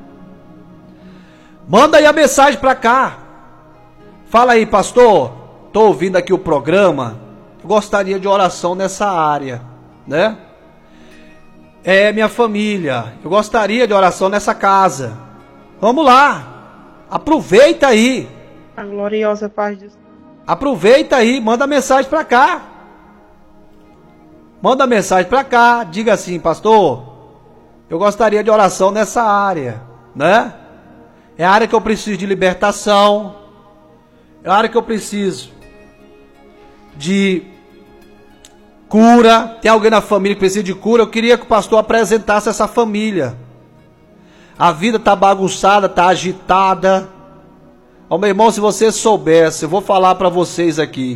Manda aí a mensagem para cá. Fala aí, pastor, estou ouvindo aqui o programa, gostaria de oração nessa área, né? É minha família, eu gostaria de oração nessa casa. Vamos lá, aproveita aí. A gloriosa paz de Deus. Aproveita aí, manda mensagem para cá. Manda mensagem para cá, diga assim, pastor, eu gostaria de oração nessa área, né? É a área que eu preciso de libertação, é a área que eu preciso de cura. Tem alguém na família que precisa de cura? Eu queria que o pastor apresentasse essa família. A vida está bagunçada, está agitada. Ó, meu irmão, se você soubesse, eu vou falar para vocês aqui.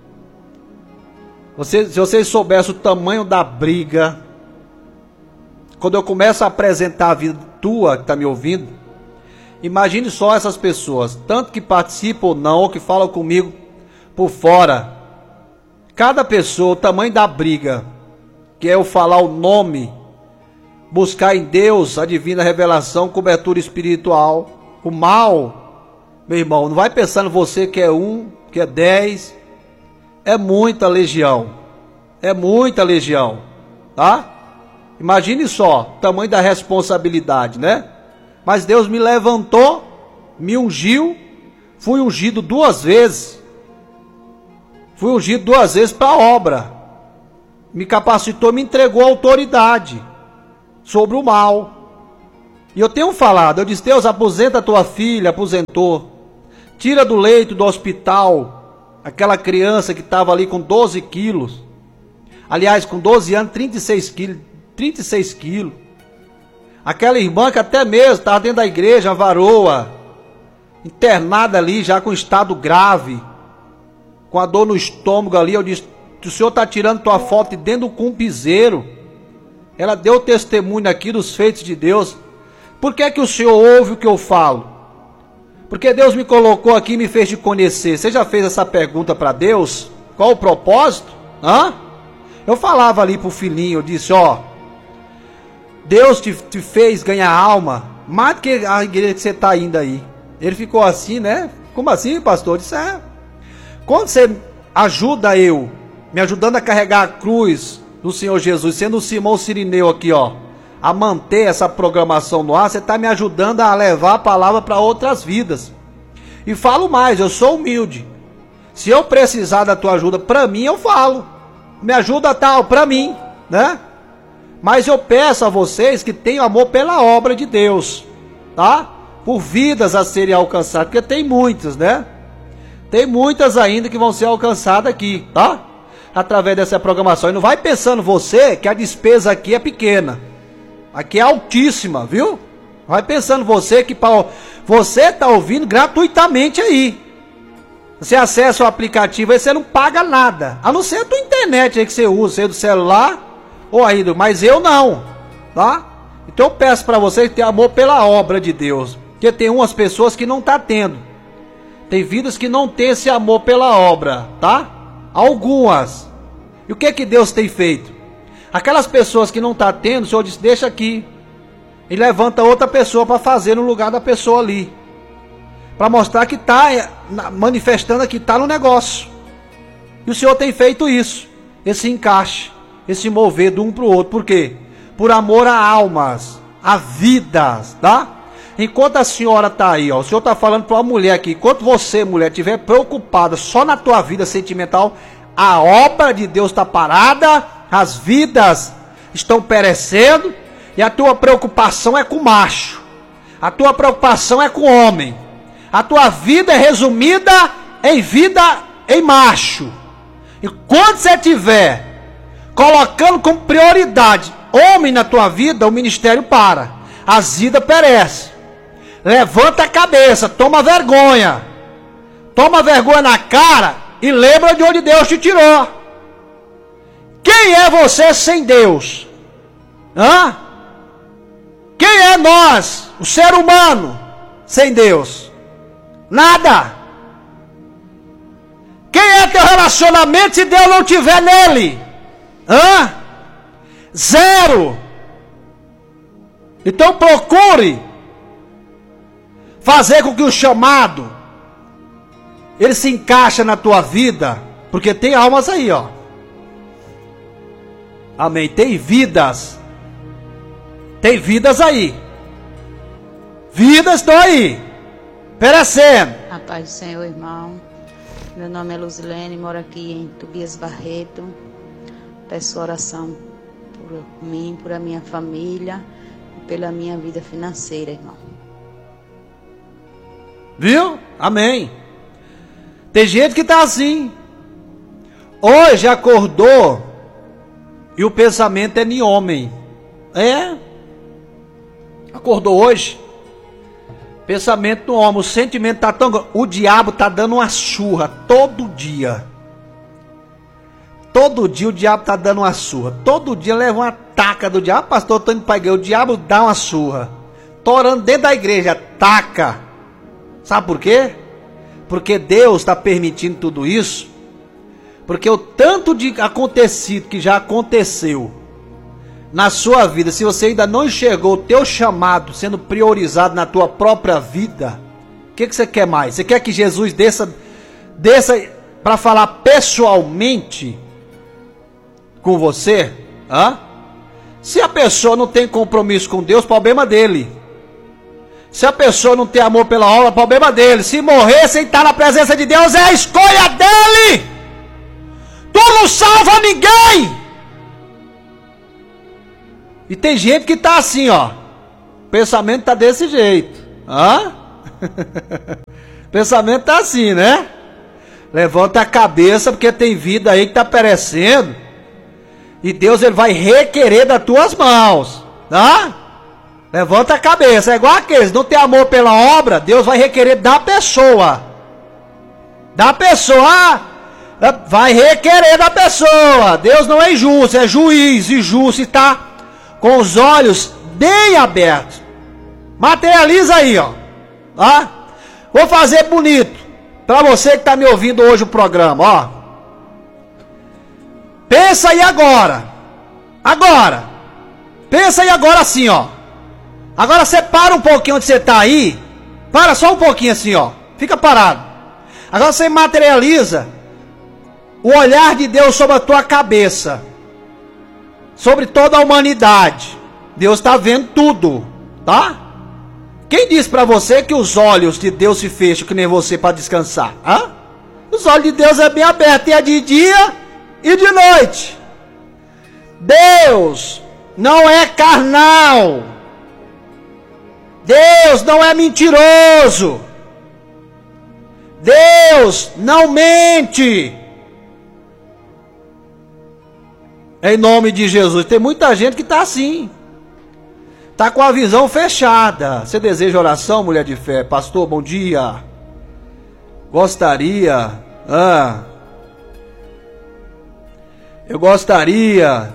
Você, se vocês soubessem o tamanho da briga, quando eu começo a apresentar a vida tua que está me ouvindo, imagine só essas pessoas, tanto que participam ou não, ou que falam comigo por fora. Cada pessoa, o tamanho da briga, que é eu falar o nome, buscar em Deus a divina revelação, cobertura espiritual. O mal, meu irmão, não vai pensando você que é um, que é dez. É muita legião. É muita legião. Tá? Imagine só o tamanho da responsabilidade, né? Mas Deus me levantou, me ungiu, fui ungido duas vezes. Fui ungido duas vezes para a obra. Me capacitou, me entregou autoridade sobre o mal. E eu tenho falado, eu disse, Deus, aposenta a tua filha, aposentou. Tira do leito do hospital aquela criança que estava ali com doze quilos. Aliás, com doze anos, trinta e seis quilos. trinta e seis quilos. Aquela irmã que até mesmo estava dentro da igreja, a varoa, internada ali, já com estado grave, com a dor no estômago ali. Eu disse, o senhor está tirando tua foto de dentro com um piseiro. Ela deu testemunho aqui dos feitos de Deus. Por que que o senhor ouve o que eu falo? Porque Deus me colocou aqui e me fez te conhecer. Você já fez essa pergunta para Deus? Qual o propósito? Hã? Eu falava ali pro filhinho, eu disse, ó, Deus te, te fez ganhar alma, mais do que a igreja que você está indo aí. Ele ficou assim, né? Como assim, pastor? Eu disse, é. Quando você ajuda eu, me ajudando a carregar a cruz do Senhor Jesus, sendo o Simão Sirineu aqui, ó, a manter essa programação no ar, você está me ajudando a levar a palavra para outras vidas. E falo mais, eu sou humilde. Se eu precisar da tua ajuda, para mim eu falo. Me ajuda tal, para mim, né? Mas eu peço a vocês que tenham amor pela obra de Deus, tá? Por vidas a serem alcançadas, porque tem muitas, né? Tem muitas ainda que vão ser alcançadas aqui, tá? Através dessa programação. E não vai pensando você que a despesa aqui é pequena. Aqui é altíssima, viu? Vai pensando você que pra... você tá ouvindo gratuitamente aí. Você acessa o aplicativo aí, você não paga nada. A não ser a tua internet aí que você usa, seja do celular ou aí do... Mas eu não, tá? Então eu peço para você ter amor pela obra de Deus. Porque tem umas pessoas que não tá tendo. Tem vidas que não tem esse amor pela obra, tá? Algumas. E o que que Deus tem feito? Aquelas pessoas que não tá tendo, o Senhor diz, deixa aqui. E levanta outra pessoa para fazer no lugar da pessoa ali. Para mostrar que está manifestando que está no negócio. E o Senhor tem feito isso. Esse encaixe, esse mover de um para o outro. Por quê? Por amor a almas, a vidas, tá? Enquanto a senhora está aí, ó, o Senhor está falando para uma mulher aqui. Enquanto você, mulher, estiver preocupada só na tua vida sentimental, a obra de Deus está parada, as vidas estão perecendo. E a tua preocupação é com o macho. A tua preocupação é com o homem. A tua vida é resumida em vida em macho. E quando você estiver colocando como prioridade homem na tua vida, o ministério para. As vidas perecem. Levanta a cabeça, toma vergonha. Toma vergonha na cara e lembra de onde Deus te tirou. Quem é você sem Deus? Hã? Quem é nós, o ser humano, sem Deus? Nada. Quem é teu relacionamento se Deus não tiver nele? Hã? Zero. Então procure fazer com que o chamado ele se encaixe na tua vida, porque tem almas aí, ó. Amém. Tem vidas. Tem vidas aí. Vidas estão aí. Perecendo. A paz do Senhor, irmão. Meu nome é Luzilene, moro aqui em Tobias Barreto. Peço oração por mim, por a minha família e pela minha vida financeira, irmão. Viu? Amém. Tem gente que está assim. Hoje acordou e o pensamento é de homem. É. Acordou hoje. Pensamento do homem. O sentimento está tão... O diabo está dando uma surra todo dia. Todo dia o diabo está dando uma surra. Todo dia leva uma taca do diabo. Ah, pastor, eu estou indo para a igreja. O diabo dá uma surra. Estou orando dentro da igreja. Taca. Sabe por quê? Porque Deus está permitindo tudo isso. Porque o tanto de acontecido que já aconteceu na sua vida, se você ainda não enxergou o teu chamado sendo priorizado na tua própria vida, o que, que você quer mais? Você quer que Jesus desça, desça para falar pessoalmente com você? Hã? Se a pessoa não tem compromisso com Deus, problema dele. Se a pessoa não tem amor pela obra, problema dele. Se morrer sem estar na presença de Deus, é a escolha dele. Tu não salva ninguém! E tem gente que tá assim, ó. O pensamento tá desse jeito. Hã? O pensamento tá assim, né? Levanta a cabeça, porque tem vida aí que tá perecendo. E Deus, ele vai requerer das tuas mãos. Tá? Levanta a cabeça. É igual aqueles, não tem amor pela obra, Deus vai requerer da pessoa. Da pessoa. Vai requerer da pessoa. Deus não é injusto, é juiz e justo. E tá com os olhos bem abertos. Materializa aí, ó. Tá? Vou fazer bonito. Pra você que tá me ouvindo hoje o programa, ó. Pensa aí agora. Agora. Pensa aí agora assim, ó. Agora você para um pouquinho onde você tá aí. Para só um pouquinho assim, ó. Fica parado. Agora você materializa o olhar de Deus sobre a tua cabeça. Sobre toda a humanidade. Deus está vendo tudo, tá? Quem disse para você que os olhos de Deus se fecham que nem você para descansar? Hã? Os olhos de Deus é bem abertos, é de dia e de noite. Deus não é carnal. Deus não é mentiroso. Deus não mente. Em nome de Jesus. Tem muita gente que está assim. Está com a visão fechada. Você deseja oração, mulher de fé? Pastor, bom dia. Gostaria. Ah, eu gostaria.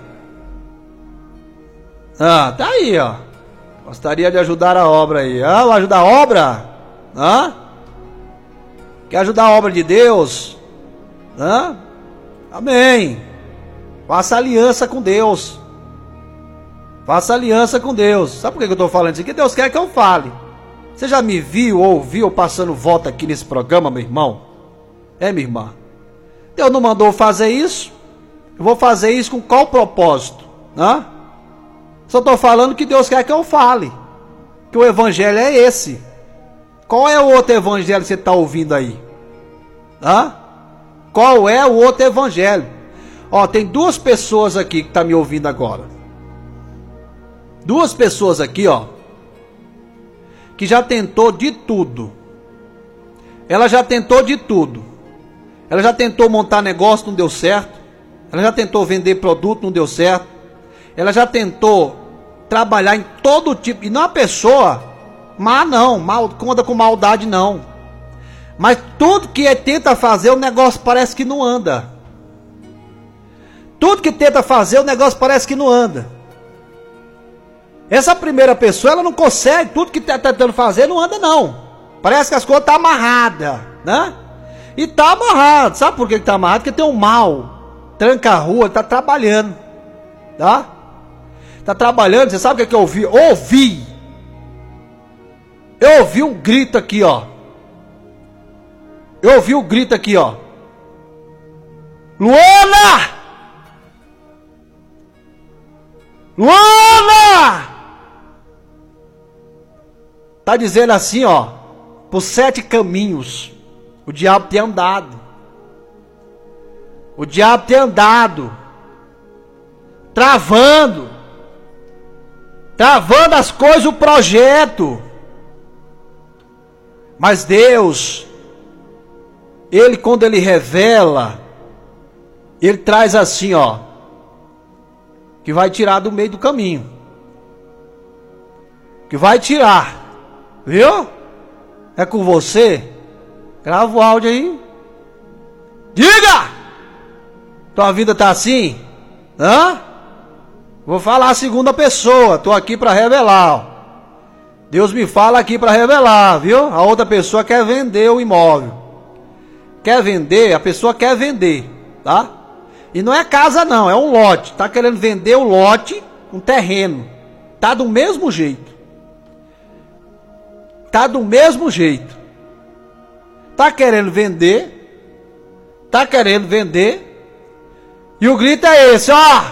Ah, tá aí, ó. Gostaria de ajudar a obra aí. Ah, vai ajudar a obra? Ah? Quer ajudar a obra de Deus? Ah? Amém. Faça aliança com Deus. Faça aliança com Deus. Sabe por que eu estou falando isso aqui? Deus quer que eu fale. Você já me viu ou ouviu passando volta aqui nesse programa, meu irmão? É, minha irmã? Deus não mandou fazer isso. Eu vou fazer isso com qual propósito? Hã? Só estou falando que Deus quer que eu fale. Que o evangelho é esse. Qual é o outro evangelho que você está ouvindo aí? Hã? Qual é o outro evangelho? Ó, tem duas pessoas aqui que estão me ouvindo agora. Duas pessoas aqui, ó, que já tentou de tudo. Ela já tentou de tudo. Ela já tentou montar negócio, não deu certo. Ela já tentou vender produto, não deu certo. Ela já tentou trabalhar em todo tipo. E não é uma pessoa má, não. Mal, conta com maldade, não. Mas tudo que é, tenta fazer, o negócio parece que não anda. Tudo que tenta fazer, o negócio parece que não anda. Essa primeira pessoa, ela não consegue, tudo que está tentando fazer não anda não. Parece que as coisas estão amarradas, né? E tá amarrado, sabe por que está amarrado? Porque tem um mal, tranca a rua, está trabalhando, tá? Está trabalhando, você sabe o que, é que eu ouvi? Ouvi! Eu ouvi um grito aqui, ó. Eu ouvi um grito aqui, ó. Luana! Luana! Tá dizendo assim, ó, por sete caminhos o diabo tem andado. O diabo tem andado, travando, travando as coisas, o projeto. Mas Deus, Ele quando Ele revela, Ele traz assim, ó, que vai tirar do meio do caminho. Que vai tirar. Viu? É com você? Grava o áudio aí. Diga! Tua vida tá assim? Hã? Vou falar a segunda pessoa. Tô aqui para revelar, ó. Deus me fala aqui para revelar, viu? A outra pessoa quer vender o imóvel. Quer vender? A pessoa quer vender, tá? E não é casa não, é um lote. Tá querendo vender o lote, um terreno. Tá do mesmo jeito. Tá do mesmo jeito. Tá querendo vender. Tá querendo vender. E o grito é esse, ó.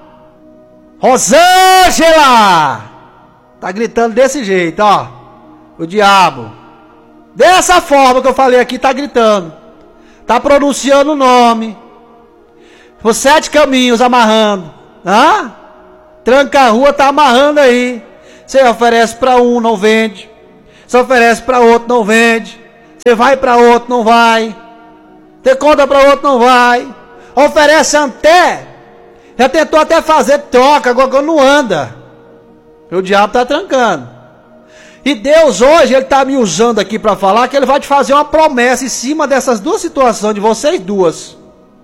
Rosângela! Tá gritando desse jeito, ó. O diabo. Dessa forma que eu falei aqui, tá gritando. Tá pronunciando o nome. Por sete caminhos amarrando. Hã? Tranca a rua, tá amarrando aí. Você oferece para um, não vende. Você oferece para outro, não vende. Você vai para outro, não vai. Você conta para outro, não vai. Oferece até. Já tentou até fazer troca, agora não anda. O diabo está trancando. E Deus hoje, Ele está me usando aqui para falar que Ele vai te fazer uma promessa em cima dessas duas situações, de vocês duas.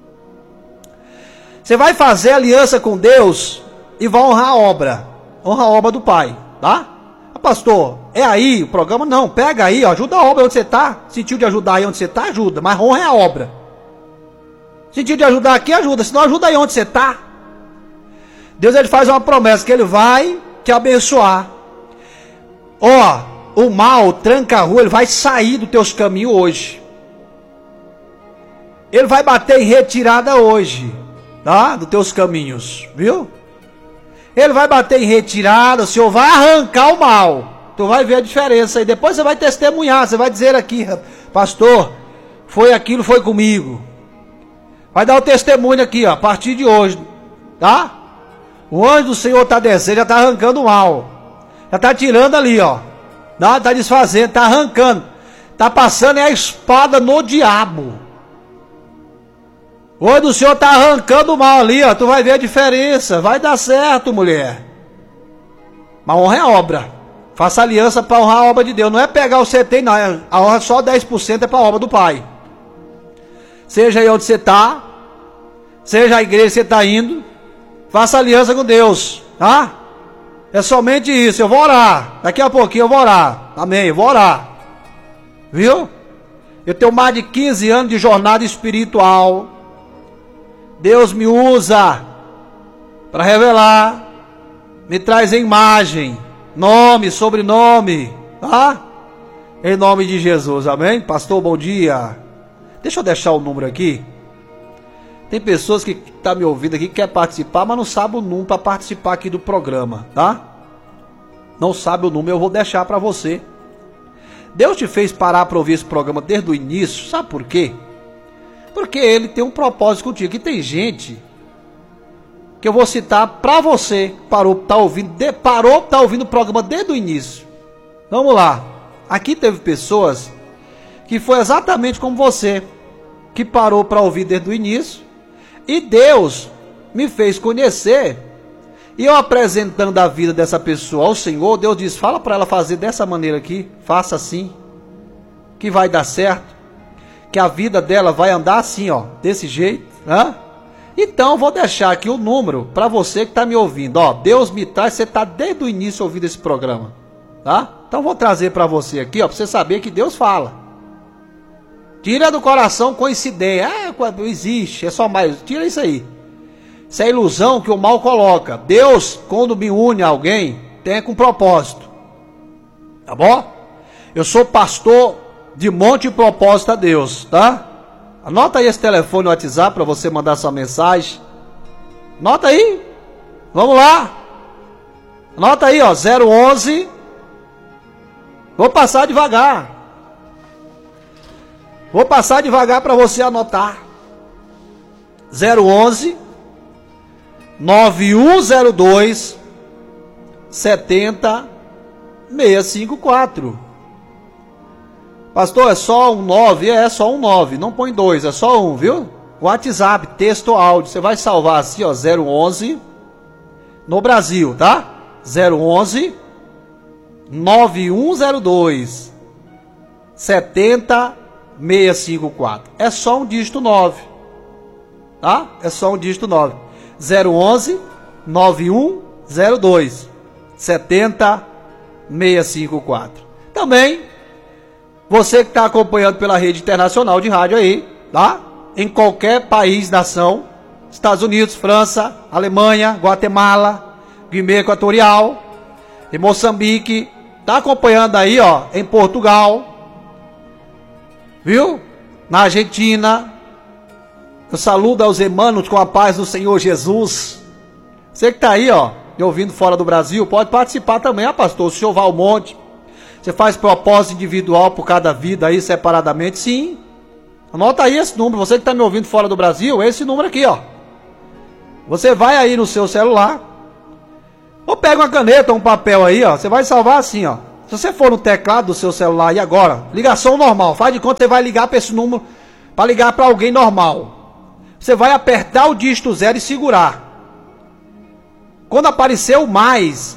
Você vai fazer aliança com Deus e vai honrar a obra. Honrar a obra do Pai, tá? Ah, pastor, é aí o programa? Não, pega aí, ó, ajuda a obra onde você está. Sentiu de ajudar aí onde você está? Ajuda, mas honra a obra. Sentiu de ajudar aqui? Ajuda, senão ajuda aí onde você está. Deus, Ele faz uma promessa que Ele vai te abençoar. Ó, o mal, tranca a rua, ele vai sair dos teus caminhos hoje. Ele vai bater em retirada hoje, tá? Dos teus caminhos, viu? Ele vai bater em retirada, o Senhor vai arrancar o mal. Tu vai ver a diferença aí. Depois você vai testemunhar, você vai dizer aqui, pastor, foi aquilo, foi comigo. Vai dar o testemunho aqui, ó, a partir de hoje, tá? O anjo do Senhor está descendo, já está arrancando o mal. Já está tirando ali, ó. Está desfazendo, está arrancando. Está passando a espada no diabo. O anjo do Senhor está arrancando o mal ali, ó. Tu vai ver a diferença. Vai dar certo, mulher. Mas honra é a obra. Faça aliança para honrar a obra de Deus. Não é pegar o que você tem, não. A honra só dez por cento é para a obra do Pai. Seja aí onde você está. Seja a igreja que você está indo. Faça aliança com Deus, tá? É somente isso, eu vou orar. Daqui a pouquinho eu vou orar. Amém, eu vou orar. Viu? Eu tenho mais de quinze anos de jornada espiritual. Deus me usa para revelar. Me traz em imagem, nome, sobrenome, tá? Em nome de Jesus, amém? Pastor, bom dia. Deixa eu deixar o número aqui. Tem pessoas que estão me ouvindo aqui que quer participar, mas não sabe o número para participar aqui do programa, tá? Não sabe o número, eu vou deixar para você. Deus te fez parar para ouvir esse programa desde o início, sabe por quê? Porque Ele tem um propósito contigo. Que tem gente que eu vou citar para você, parou, tá ouvindo, de, parou, tá ouvindo o programa desde o início. Vamos lá. Aqui teve pessoas que foi exatamente como você, que parou para ouvir desde o início. E Deus me fez conhecer, e eu apresentando a vida dessa pessoa ao Senhor, Deus diz, fala para ela fazer dessa maneira aqui, faça assim, que vai dar certo, que a vida dela vai andar assim, ó, desse jeito, né? Então, vou deixar aqui o número para você que está me ouvindo, ó, Deus me traz, você está desde o início ouvindo esse programa, tá? Então, vou trazer para você aqui, ó, para você saber que Deus fala. Tira do coração coincidência. Ah, não existe, é só mais. Tira isso aí. Isso é ilusão que o mal coloca. Deus, quando me une a alguém, tem com propósito. Tá bom? Eu sou pastor de monte de propósito a Deus, tá? Anota aí esse telefone no WhatsApp para você mandar sua mensagem. Anota aí. Vamos lá. Anota aí, ó, zero onze. Vou passar devagar. Vou passar devagar para você anotar. zero onze nove um zero dois sete zero seis cinco quatro. Pastor, é só um nove? É, é só um nove. Não põe dois, é só um, viu? WhatsApp, texto ou áudio. Você vai salvar assim, ó, zero onze no Brasil, tá? zero onze nove um zero dois sete zero seis cinco quatro. É só um dígito nove, tá? É só um dígito nove. zero onze nove um zero dois sete zero seis cinco quatro. Também você que está acompanhando pela rede internacional de rádio aí, tá? Em qualquer país, nação, Estados Unidos, França, Alemanha, Guatemala, Guiné Equatorial, em Moçambique, tá acompanhando aí, ó, em Portugal, viu? Na Argentina. Eu saludo aos irmãos com a paz do Senhor Jesus. Você que está aí, ó, me ouvindo fora do Brasil, pode participar também. Ah, pastor, o senhor vai ao monte, você faz propósito individual por cada vida aí, separadamente? Sim. Anota aí esse número. Você que está me ouvindo fora do Brasil, esse número aqui, ó. Você vai aí no seu celular, ou pega uma caneta, um papel aí, ó. Você vai salvar assim, ó. Se você for no teclado do seu celular e agora, ligação normal, faz de conta que você vai ligar para esse número, para ligar para alguém normal. Você vai apertar o dígito zero e segurar. Quando aparecer o mais,